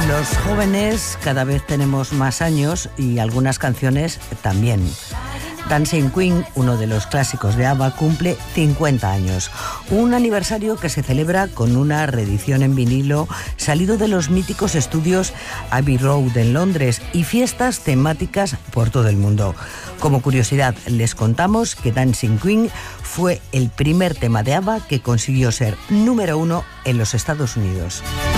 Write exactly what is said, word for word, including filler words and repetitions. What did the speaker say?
Los jóvenes cada vez tenemos más años y algunas canciones también. Dancing Queen, uno de los clásicos de ABBA, cumple cincuenta años. Un aniversario que se celebra con una reedición en vinilo salido de los míticos estudios Abbey Road en Londres y fiestas temáticas por todo el mundo. Como curiosidad, les contamos que Dancing Queen fue el primer tema de ABBA que consiguió ser número uno en los Estados Unidos.